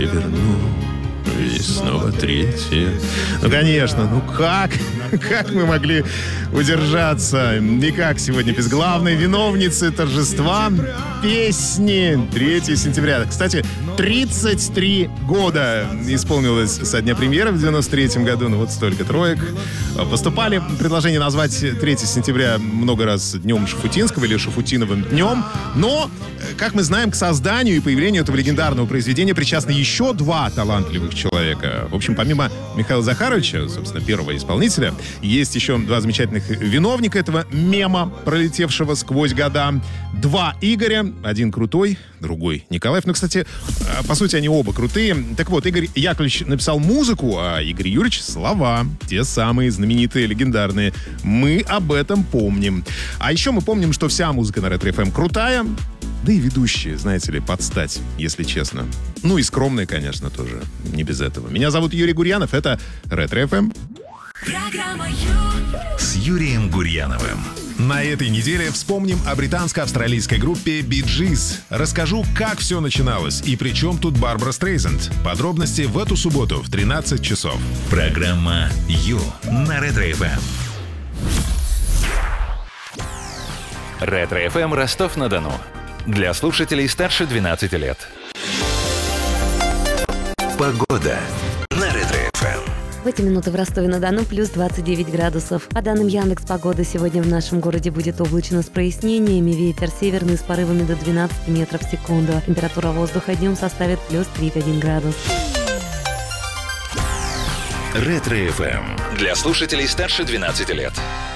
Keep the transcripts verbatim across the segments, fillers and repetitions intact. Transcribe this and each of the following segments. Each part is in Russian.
верну. И снова третье. Ну, конечно, ну как? Как мы могли удержаться? Никак сегодня без главной виновницы торжества песни. третьего сентября. Кстати, тридцать три года исполнилось со дня премьеры в девяносто третьем году. Ну вот столько троек. Поступали предложения назвать третьего сентября много раз днем Шафутинского или Шафутиновым днем. Но, как мы знаем, к созданию и появлению этого легендарного произведения причастны еще два талантливых человека. В общем, помимо Михаила Захаровича, собственно, первого исполнителя, есть еще два замечательных виновника этого мема, пролетевшего сквозь года. Два Игоря, один крутой, другой Николаев. Ну, кстати, по сути, они оба крутые. Так вот, Игорь Яковлевич написал музыку, а Игорь Юрьевич — слова. Те самые знаменитые, легендарные. Мы об этом помним. А еще мы помним, что вся музыка на Ретро эф эм крутая. Да и ведущие, знаете ли, подстать, если честно. Ну и скромные, конечно, тоже. Не без этого. Меня зовут Юрий Гурьянов. Это Ретро эф эм. Программа Ю с Юрием Гурьяновым. На этой неделе вспомним о британско-австралийской группе Bee Gees. Расскажу, как все начиналось и при чем тут Барбара Стрейзенд. Подробности в эту субботу в тринадцать часов. Программа Ю на Ретро эф эм. Ретро эф эм Ростов-на-Дону. Для слушателей старше двенадцати лет. Погода на Ретро эф эм. В эти минуты в Ростове-на-Дону плюс двадцать девять градусов. По данным Яндекс.Погоды, сегодня в нашем городе будет облачно с прояснениями. Ветер северный с порывами до двенадцати метров в секунду. Температура воздуха днем составит плюс тридцать один градус. Ретро эф эм. Для слушателей старше двенадцати лет.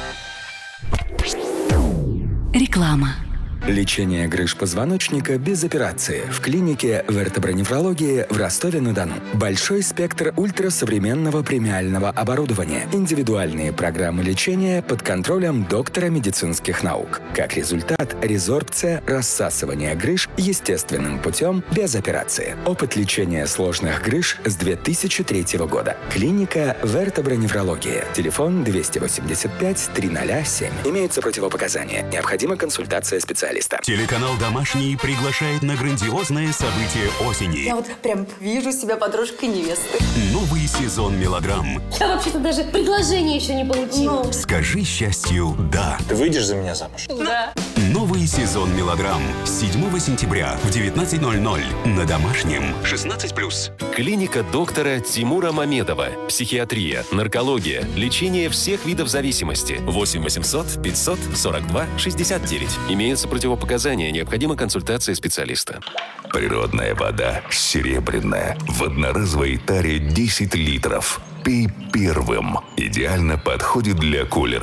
Реклама. Лечение грыж позвоночника без операции в клинике вертобронефрологии в Ростове-на-Дону. Большой спектр ультрасовременного премиального оборудования. Индивидуальные программы лечения под контролем доктора медицинских наук. Как результат, резорбция, рассасывание грыж естественным путем без операции. Опыт лечения сложных грыж с две тысячи третьего года. Клиника вертобронефрологии. Телефон двести восемьдесят пять триста семь. Имеются противопоказания. Необходима консультация специалиста. Телеканал «Домашний» приглашает на грандиозное событие осени. Я вот прям вижу себя подружкой невесты. Новый сезон мелодрам. Я вообще-то даже предложение еще не получила. Ну. Скажи счастью «да». Ты выйдешь за меня замуж? Да. Новый сезон мелодрам. седьмого сентября в девятнадцать ноль ноль на Домашнем. шестнадцать плюс. Клиника доктора Тимура Мамедова. Психиатрия, наркология, лечение всех видов зависимости. восемь восемьсот пятьсот сорок два шестьдесят девять. Имеются противопоказания, необходима консультация специалиста. Природная вода, серебряная, в одноразовой таре десять литров. Пей первым. Идеально подходит для кулера.